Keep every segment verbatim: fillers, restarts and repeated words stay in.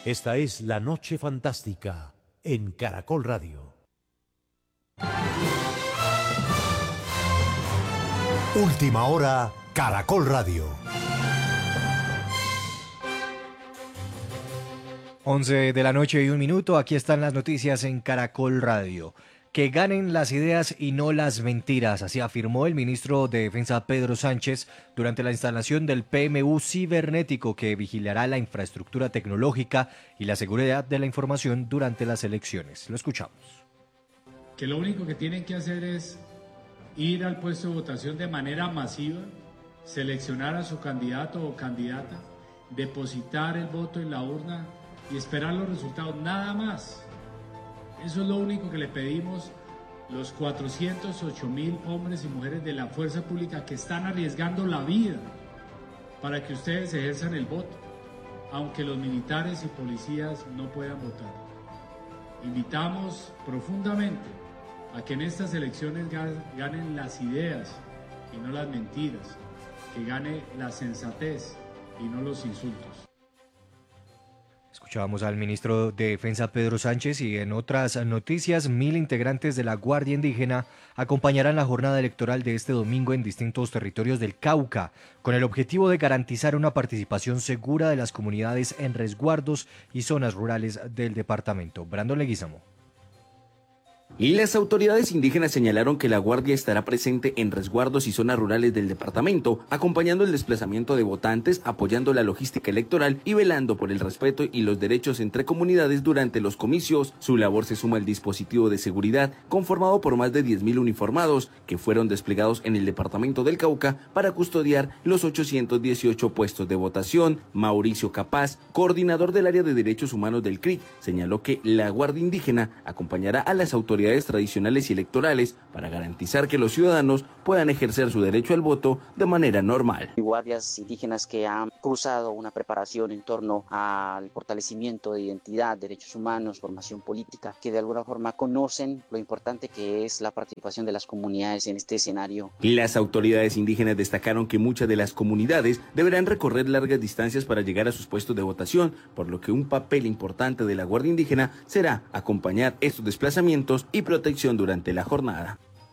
Esta es La Noche Fantástica en Caracol Radio. Última hora, Caracol Radio. once de la noche y un minuto, aquí están las noticias en Caracol Radio. Que ganen las ideas y no las mentiras, así afirmó el ministro de Defensa Pedro Sánchez durante la instalación del P M U cibernético que vigilará la infraestructura tecnológica y la seguridad de la información durante las elecciones. Lo escuchamos. Que lo único que tienen que hacer es ir al puesto de votación de manera masiva, seleccionar a su candidato o candidata, depositar el voto en la urna y esperar los resultados, nada más. Eso es lo único que le pedimos los cuatrocientos ocho mil hombres y mujeres de la fuerza pública que están arriesgando la vida para que ustedes ejerzan el voto, aunque los militares y policías no puedan votar. Invitamos profundamente a que en estas elecciones ganen las ideas y no las mentiras, que gane la sensatez y no los insultos. Escuchábamos al ministro de Defensa Pedro Sánchez y en otras noticias, mil integrantes de la Guardia Indígena acompañarán la jornada electoral de este domingo en distintos territorios del Cauca, con el objetivo de garantizar una participación segura de las comunidades en resguardos y zonas rurales del departamento. Brandon Leguizamo. Y las autoridades indígenas señalaron que la Guardia estará presente en resguardos y zonas rurales del departamento, acompañando el desplazamiento de votantes, apoyando la logística electoral y velando por el respeto y los derechos entre comunidades durante los comicios. Su labor se suma al dispositivo de seguridad conformado por más de diez mil uniformados que fueron desplegados en el departamento del Cauca para custodiar los ochocientos dieciocho puestos de votación. Mauricio Capaz, coordinador del área de derechos humanos del C R I C, señaló que la Guardia Indígena acompañará a las autoridades tradicionales y electorales para garantizar que los ciudadanos puedan ejercer su derecho al voto de manera normal. Guardias indígenas que han cursado una preparación en torno al fortalecimiento de identidad, derechos humanos, formación política, que de alguna forma conocen lo importante que es la participación de las comunidades en este escenario. Las autoridades indígenas destacaron que muchas de las comunidades deberán recorrer largas distancias para llegar a sus puestos de votación, por lo que un papel importante de la Guardia Indígena será acompañar estos desplazamientos y protección durante la jornada.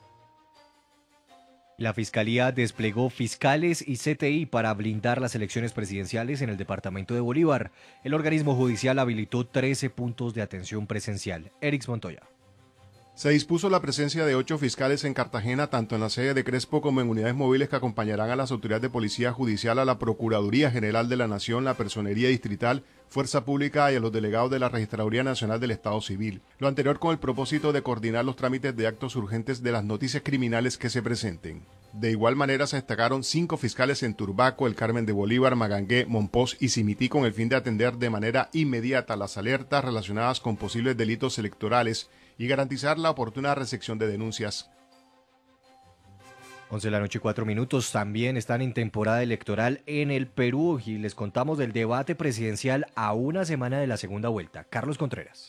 La Fiscalía desplegó fiscales y C T I para blindar las elecciones presidenciales en el departamento de Bolívar. El organismo judicial habilitó trece puntos de atención presencial. Erix Montoya. Se dispuso la presencia de ocho fiscales en Cartagena, tanto en la sede de Crespo como en unidades móviles que acompañarán a las autoridades de Policía Judicial, a la Procuraduría General de la Nación, la Personería Distrital, Fuerza Pública y a los delegados de la Registraduría Nacional del Estado Civil. Lo anterior con el propósito de coordinar los trámites de actos urgentes de las noticias criminales que se presenten. De igual manera se destacaron cinco fiscales en Turbaco, El Carmen de Bolívar, Magangué, Monpós y Simití con el fin de atender de manera inmediata las alertas relacionadas con posibles delitos electorales y garantizar la oportuna recepción de denuncias. once de la noche, cuatro minutos. También están en temporada electoral en el Perú y les contamos del debate presidencial a una semana de la segunda vuelta. Carlos Contreras.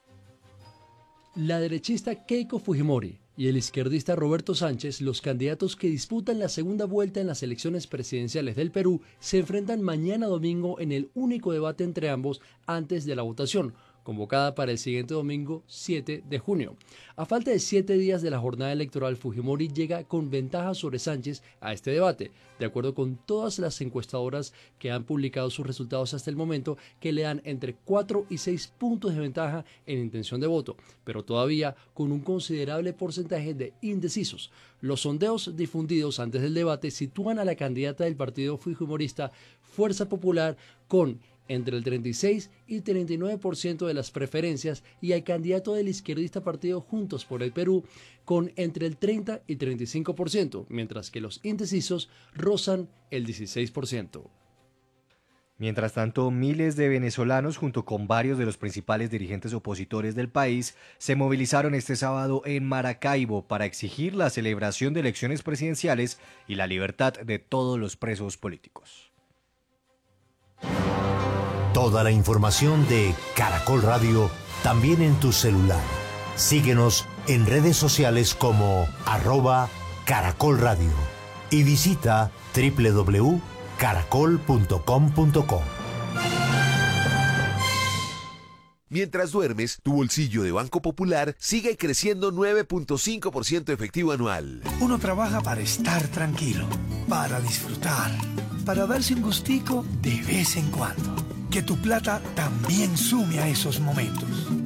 La derechista Keiko Fujimori y el izquierdista Roberto Sánchez, los candidatos que disputan la segunda vuelta en las elecciones presidenciales del Perú, se enfrentan mañana domingo en el único debate entre ambos antes de la votación, convocada para el siguiente domingo siete de junio. A falta de siete días de la jornada electoral, Fujimori llega con ventaja sobre Sánchez a este debate, de acuerdo con todas las encuestadoras que han publicado sus resultados hasta el momento, que le dan entre cuatro y seis puntos de ventaja en intención de voto, pero todavía con un considerable porcentaje de indecisos. Los sondeos difundidos antes del debate sitúan a la candidata del partido fujimorista Fuerza Popular con entre el treinta y seis y treinta y nueve por ciento de las preferencias y al candidato del izquierdista partido Juntos por el Perú con entre el treinta y treinta y cinco por ciento, mientras que los indecisos rozan el dieciséis por ciento. Mientras tanto, miles de venezolanos, junto con varios de los principales dirigentes opositores del país, se movilizaron este sábado en Maracaibo para exigir la celebración de elecciones presidenciales y la libertad de todos los presos políticos. Toda la información de Caracol Radio también en tu celular. Síguenos en redes sociales como arroba Caracol Radio y visita doble u doble u doble u punto caracol punto com punto co. Mientras duermes, tu bolsillo de Banco Popular sigue creciendo nueve punto cinco por ciento efectivo anual. Uno trabaja para estar tranquilo, para disfrutar, para darse un gustico de vez en cuando. Que tu plata también sume a esos momentos.